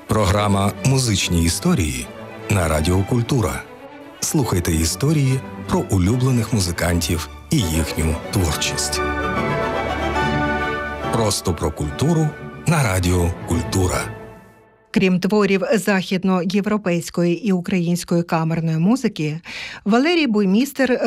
Програма «Музичні історії» на Радіо Культура. Слухайте історії про улюблених музикантів і їхню творчість. Просто про культуру на Радіо Культура. Крім творів західноєвропейської і української камерної музики, Валерій Буймістер